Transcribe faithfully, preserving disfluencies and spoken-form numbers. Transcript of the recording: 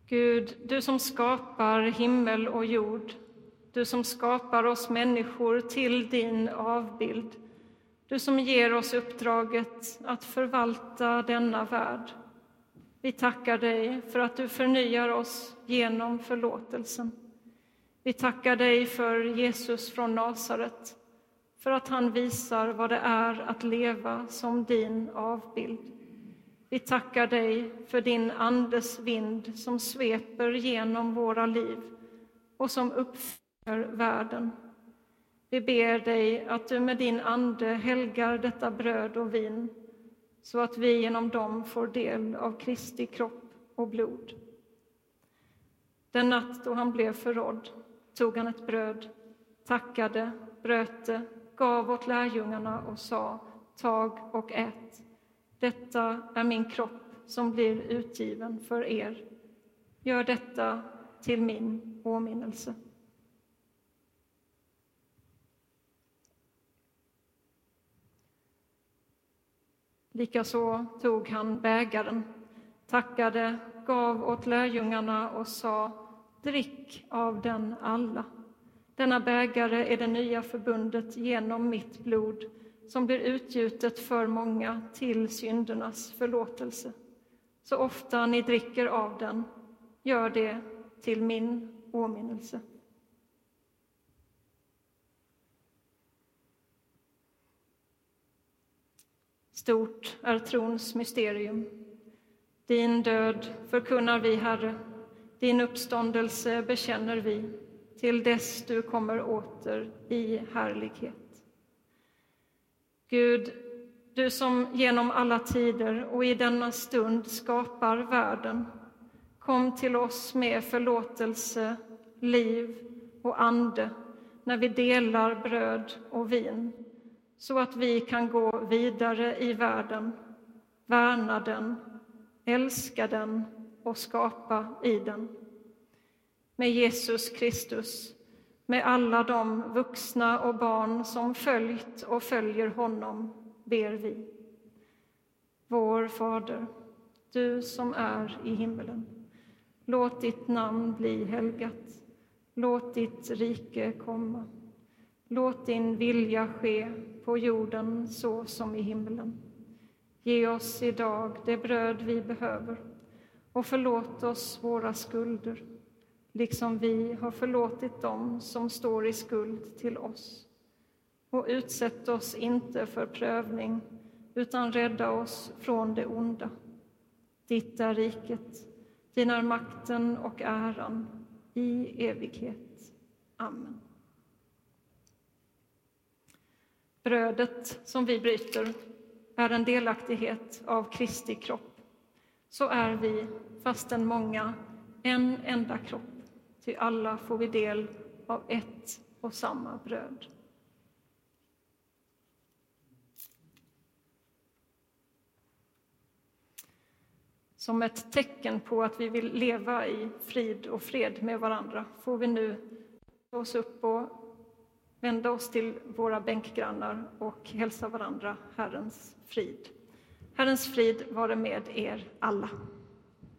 Gud, du som skapar himmel och jord, du som skapar oss människor till din avbild, du som ger oss uppdraget att förvalta denna värld. Vi tackar dig för att du förnyar oss genom förlåtelsen. Vi tackar dig för Jesus från Nasaret, för att han visar vad det är att leva som din avbild. Vi tackar dig för din andes vind som sveper genom våra liv och som uppfyller världen. Vi ber dig att du med din ande helgar detta bröd och vin, så att vi genom dem får del av Kristi kropp och blod. Den natt då han blev förrådd tog han ett bröd, tackade, bröt det, gav åt lärjungarna och sa: tag och ät. Detta är min kropp som blir utgiven för er. Gör detta till min åminnelse. Likaså tog han bägaren, tackade, gav åt lärjungarna och sa: drick av den alla. Denna bägare är det nya förbundet genom mitt blod, som blir utgjutet för många till syndernas förlåtelse. Så ofta ni dricker av den, gör det till min åminnelse. Stort är trons mysterium. Din död förkunnar vi, Herre, din uppståndelse bekänner vi, till dess du kommer åter i härlighet. Gud, du som genom alla tider och i denna stund skapar världen, kom till oss med förlåtelse, liv och ande när vi delar bröd och vin, så att vi kan gå vidare i världen, värna den, älska den och skapa i den. Med Jesus Kristus, med alla de vuxna och barn som följt och följer honom, ber vi. Vår Fader, du som är i himmelen, låt ditt namn bli helgat. Låt ditt rike komma. Låt din vilja ske på jorden så som i himmelen. Ge oss idag det bröd vi behöver och förlåt oss våra skulder, liksom vi har förlåtit dem som står i skuld till oss. Och utsätt oss inte för prövning, utan rädda oss från det onda. Ditt är riket, din är makten och äran i evighet. Amen. Brödet som vi bryter är en delaktighet av Kristi kropp. Så är vi, fastän många, en enda kropp. Till alla får vi del av ett och samma bröd. Som ett tecken på att vi vill leva i frid och fred med varandra får vi nu oss upp och vända oss till våra bänkgrannar och hälsa varandra Herrens frid. Herrens frid vare med er alla.